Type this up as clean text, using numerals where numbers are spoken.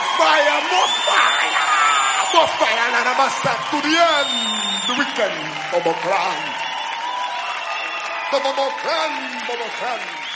fire, more fire. More fire, Nanamasa, to the end. The weekend, Bobo Clan. Bobo Clan, Bobo Clan.